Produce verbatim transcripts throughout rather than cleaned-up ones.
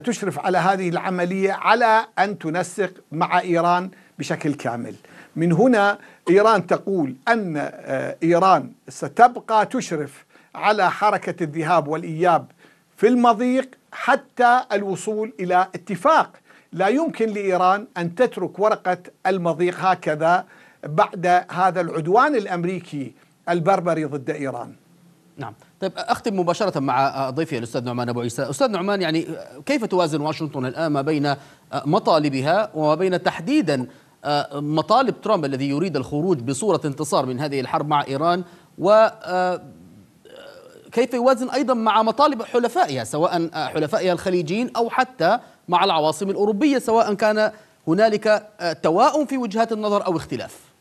تشرف على هذه العملية على أن تنسق مع إيران بشكل كامل. من هنا إيران تقول أن إيران ستبقى تشرف على حركة الذهاب والإياب في المضيق حتى الوصول إلى اتفاق. لا يمكن لإيران أن تترك ورقة المضيق هكذا بعد هذا العدوان الأمريكي البربري ضد إيران. نعم. طيب أختم مباشرة مع ضيفي الأستاذ نعمان أبو عيسى. أستاذ نعمان، يعني كيف توازن واشنطن الآن ما بين مطالبها وما بين تحديدا مطالب ترامب الذي يريد الخروج بصورة انتصار من هذه الحرب مع إيران، وكيف يوازن أيضا مع مطالب حلفائها سواء حلفائها الخليجيين أو حتى مع العواصم الأوروبية، سواء كان هنالك تواؤم في وجهات النظر أو اختلاف؟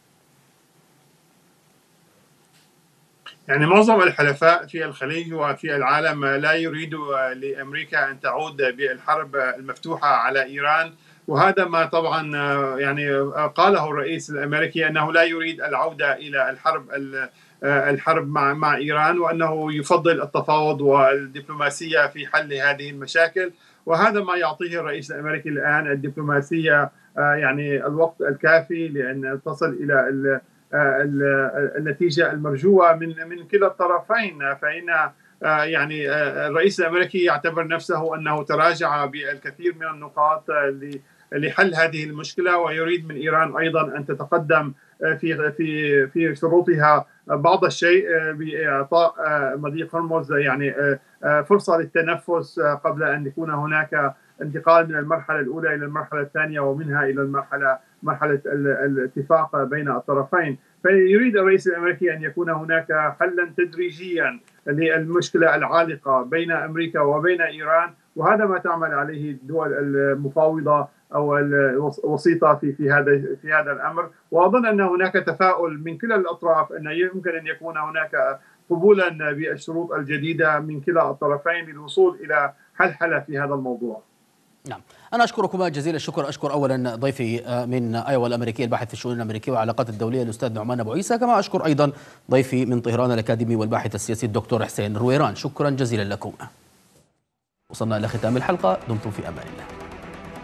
يعني معظم الحلفاء في الخليج وفي العالم لا يريدوا لأمريكا أن تعود بالحرب المفتوحة على إيران، وهذا ما طبعا يعني قاله الرئيس الأمريكي أنه لا يريد العودة إلى الحرب الحرب مع مع إيران، وأنه يفضل التفاوض والدبلوماسية في حل هذه المشاكل. وهذا ما يعطيه الرئيس الأمريكي الآن، الدبلوماسية يعني الوقت الكافي لأن تصل إلى النتيجة المرجوة من من كلا الطرفين. فإن يعني الرئيس الأمريكي يعتبر نفسه أنه تراجع بالكثير من النقاط لحل هذه المشكلة، ويريد من إيران أيضا أن تتقدم في في في شروطها بعض الشيء بإعطاء مضيق هرمز يعني فرصة للتنفس قبل أن يكون هناك انتقال من المرحلة الأولى إلى المرحلة الثانية ومنها إلى المرحلة مرحلة الاتفاق بين الطرفين. فيريد الرئيس الأمريكي أن يكون هناك حلا تدريجيا للمشكلة العالقة بين أمريكا وبين إيران، وهذا ما تعمل عليه الدول المفاوضة أو الوسيطة في في هذا في هذا الأمر. وأظن أن هناك تفاؤل من كلا الأطراف أن يمكن أن يكون هناك قبولا بالشروط الجديدة من كلا الطرفين للوصول إلى حلحلة في هذا الموضوع. نعم، أنا أشكركما جزيل الشكر. أشكر أولا ضيفي من أيوا الأمريكية الباحث في الشؤون الأمريكية والعلاقات الدولية الأستاذ نعمان أبو عيسى، كما أشكر أيضا ضيفي من طهران الأكاديمي والباحث السياسي الدكتور حسين رويران. شكرا جزيلا لكم. وصلنا إلى ختام الحلقة، دمتم في أمان الله.